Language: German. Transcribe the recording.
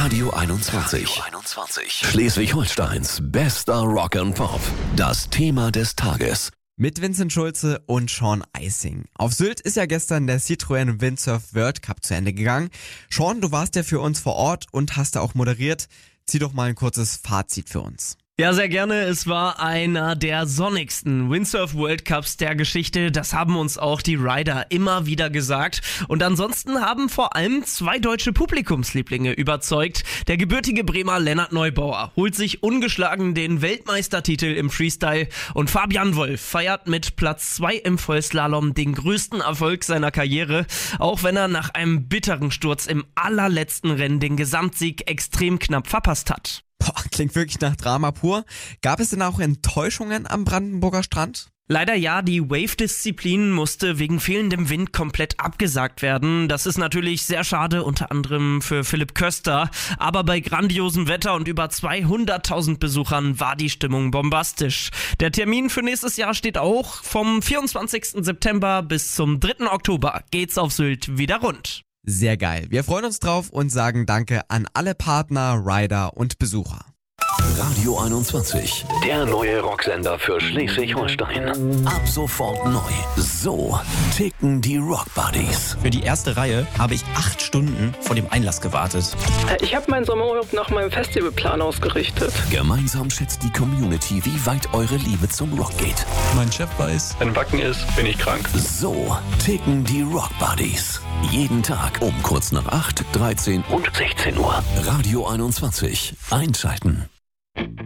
Radio 21. Schleswig-Holsteins bester Rock and Pop. Das Thema des Tages. Mit Vincent Schulze und Sean Eising. Auf Sylt ist ja gestern der Citroën Windsurf World Cup zu Ende gegangen. Sean, du warst ja für uns vor Ort und hast da auch moderiert. Zieh doch mal ein kurzes Fazit für uns. Ja, sehr gerne. Es war einer der sonnigsten Windsurf World Cups der Geschichte. Das haben uns auch die Rider immer wieder gesagt. Und ansonsten haben vor allem zwei deutsche Publikumslieblinge überzeugt. Der gebürtige Bremer Lennart Neubauer holt sich ungeschlagen den Weltmeistertitel im Freestyle und Fabian Wolf feiert mit Platz 2 im Vollslalom den größten Erfolg seiner Karriere, auch wenn er nach einem bitteren Sturz im allerletzten Rennen den Gesamtsieg extrem knapp verpasst hat. Klingt wirklich nach Drama pur. Gab es denn auch Enttäuschungen am Brandenburger Strand? Leider ja, die Wave-Disziplin musste wegen fehlendem Wind komplett abgesagt werden. Das ist natürlich sehr schade, unter anderem für Philipp Köster. Aber bei grandiosem Wetter und über 200.000 Besuchern war die Stimmung bombastisch. Der Termin für nächstes Jahr steht auch. Vom 24. September bis zum 3. Oktober geht's auf Sylt wieder rund. Sehr geil. Wir freuen uns drauf und sagen Danke an alle Partner, Rider und Besucher. Radio 21, der neue Rocksender für Schleswig-Holstein. Ab sofort neu. So ticken die Rock Buddies. Für die erste Reihe habe ich 8 Stunden vor dem Einlass gewartet. Ich habe meinen Sommerurlaub nach meinem Festivalplan ausgerichtet. Gemeinsam schätzt die Community, wie weit eure Liebe zum Rock geht. Mein Chef weiß, wenn Wacken ist, bin ich krank. So ticken die Rock Buddies. Jeden Tag um kurz nach 8, 13 und 16 Uhr. Radio 21. Einschalten.